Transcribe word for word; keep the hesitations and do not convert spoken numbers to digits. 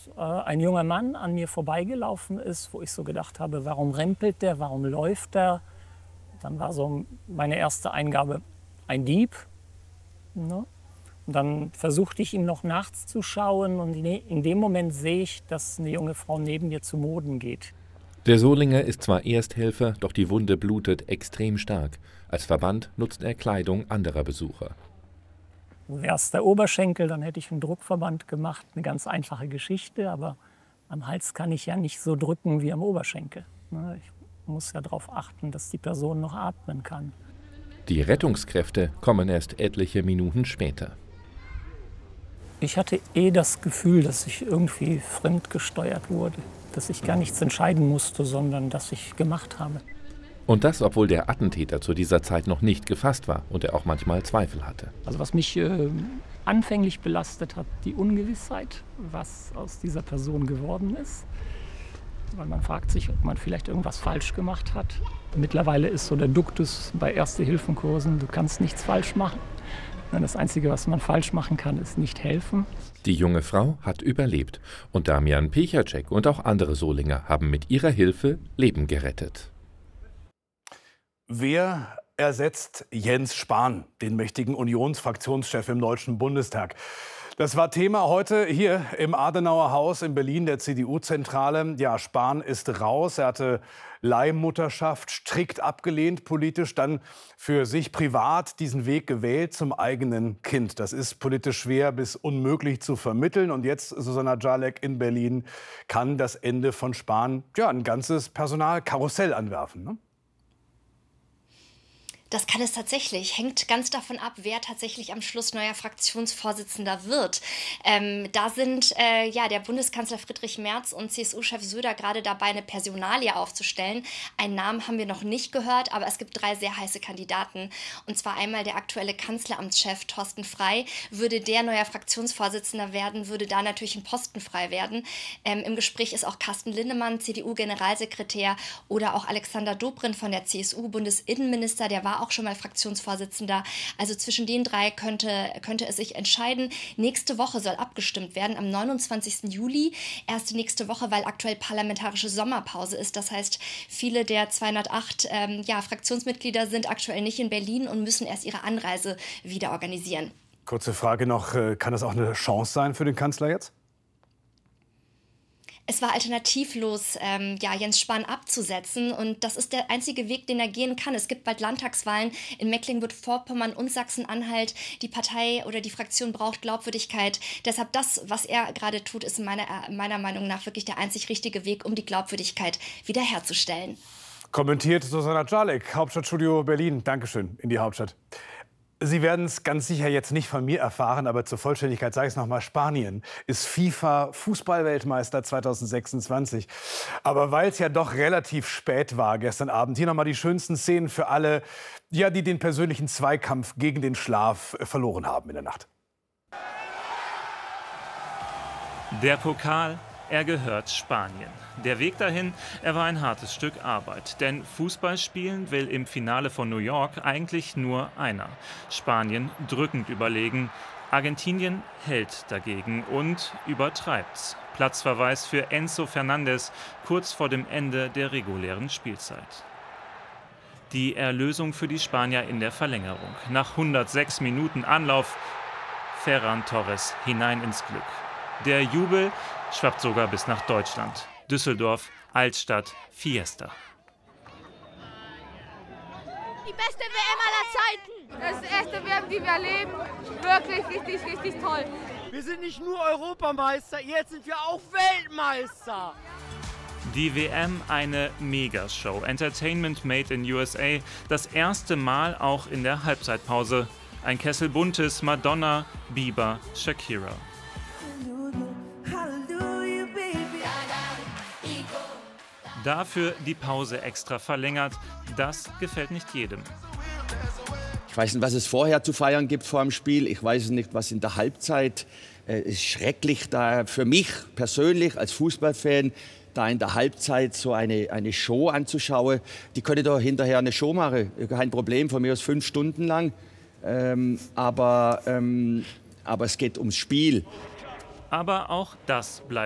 dass äh, ein junger Mann an mir vorbeigelaufen ist, wo ich so gedacht habe, warum rempelt der, warum läuft der? Dann war so meine erste Eingabe, ein Dieb. Ne? Und dann versuchte ich ihm noch nachzuschauen und in dem Moment sehe ich, dass eine junge Frau neben mir zu Boden geht. Der Solinger ist zwar Ersthelfer, doch die Wunde blutet extrem stark. Als Verband nutzt er Kleidung anderer Besucher. Wäre es der Oberschenkel, dann hätte ich einen Druckverband gemacht. Eine ganz einfache Geschichte, aber am Hals kann ich ja nicht so drücken wie am Oberschenkel. Ich muss ja darauf achten, dass die Person noch atmen kann. Die Rettungskräfte kommen erst etliche Minuten später. Ich hatte eh das Gefühl, dass ich irgendwie fremdgesteuert wurde. Dass ich gar nichts entscheiden musste, sondern dass ich gemacht habe. Und das, obwohl der Attentäter zu dieser Zeit noch nicht gefasst war und er auch manchmal Zweifel hatte. Also was mich äh, anfänglich belastet hat, die Ungewissheit, was aus dieser Person geworden ist. Weil man fragt sich, ob man vielleicht irgendwas falsch gemacht hat. Mittlerweile ist so der Duktus bei Erste-Hilfen-Kursen, du kannst nichts falsch machen. Das Einzige, was man falsch machen kann, ist nicht helfen. Die junge Frau hat überlebt und Damian Pechacek und auch andere Solinger haben mit ihrer Hilfe Leben gerettet. Wer ersetzt Jens Spahn, den mächtigen Unionsfraktionschef im Deutschen Bundestag? Das war Thema heute hier im Adenauer Haus in Berlin, der C D U-Zentrale. Ja, Spahn ist raus. Er hatte Leihmutterschaft strikt abgelehnt politisch, dann für sich privat diesen Weg gewählt zum eigenen Kind. Das ist politisch schwer bis unmöglich zu vermitteln. Und jetzt, Susanna Jalek in Berlin, kann das Ende von Spahn ja, ein ganzes Personalkarussell anwerfen, ne? Das kann es tatsächlich. Hängt ganz davon ab, wer tatsächlich am Schluss neuer Fraktionsvorsitzender wird. Ähm, da sind äh, ja, der Bundeskanzler Friedrich Merz und C S U-Chef Söder gerade dabei, eine Personalie aufzustellen. Einen Namen haben wir noch nicht gehört, aber es gibt drei sehr heiße Kandidaten. Und zwar einmal der aktuelle Kanzleramtschef Thorsten Frey. Würde der neuer Fraktionsvorsitzender werden, würde da natürlich ein Posten frei werden. Ähm, Im Gespräch ist auch Carsten Linnemann, C D U-Generalsekretär, oder auch Alexander Dobrindt von der C S U, Bundesinnenminister, der war auch schon mal Fraktionsvorsitzender. Also zwischen den drei könnte, könnte es sich entscheiden. Nächste Woche soll abgestimmt werden, am neunundzwanzigsten Juli. Erst nächste Woche, weil aktuell parlamentarische Sommerpause ist. Das heißt, viele der zweihundertacht ähm, ja, Fraktionsmitglieder sind aktuell nicht in Berlin und müssen erst ihre Anreise wieder organisieren. Kurze Frage noch, kann das auch eine Chance sein für den Kanzler jetzt? Es war alternativlos, ähm, ja, Jens Spahn abzusetzen. Und das ist der einzige Weg, den er gehen kann. Es gibt bald Landtagswahlen in Mecklenburg-Vorpommern und Sachsen-Anhalt. Die Partei oder die Fraktion braucht Glaubwürdigkeit. Deshalb das, was er gerade tut, ist meiner, meiner Meinung nach wirklich der einzig richtige Weg, um die Glaubwürdigkeit wiederherzustellen. Kommentiert Susanna Jalek, Hauptstadtstudio Berlin. Dankeschön in die Hauptstadt. Sie werden es ganz sicher jetzt nicht von mir erfahren, aber zur Vollständigkeit sage ich es nochmal. Spanien ist FIFA-Fußballweltmeister zweitausendsechsundzwanzig. Aber weil es ja doch relativ spät war gestern Abend, hier nochmal die schönsten Szenen für alle, ja, die den persönlichen Zweikampf gegen den Schlaf verloren haben in der Nacht. Der Pokal, er gehört Spanien. Der Weg dahin, er war ein hartes Stück Arbeit. Denn Fußball spielen will im Finale von New York eigentlich nur einer. Spanien drückend überlegen. Argentinien hält dagegen und übertreibt's. Platzverweis für Enzo Fernandez kurz vor dem Ende der regulären Spielzeit. Die Erlösung für die Spanier in der Verlängerung. Nach hundertsechs Minuten Anlauf, Ferran Torres hinein ins Glück. Der Jubel schwappt sogar bis nach Deutschland. Düsseldorf, Altstadt, Fiesta. Die beste W M aller Zeiten. Das ist die erste W M, die wir erleben. Wirklich richtig, richtig toll. Wir sind nicht nur Europameister, jetzt sind wir auch Weltmeister. Die W M eine Megashow. Entertainment made in U S A. Das erste Mal auch in der Halbzeitpause. Ein Kessel buntes Madonna, Bieber, Shakira. Dafür die Pause extra verlängert, das gefällt nicht jedem. Ich weiß nicht, was es vorher zu feiern gibt vor dem Spiel. Ich weiß nicht, was in der Halbzeit äh, ist schrecklich da für mich persönlich als Fußballfan, da in der Halbzeit so eine, eine Show anzuschauen. Die können doch hinterher eine Show machen, kein Problem, von mir aus fünf Stunden lang. Ähm, aber, ähm, aber es geht ums Spiel. Aber auch das bleibt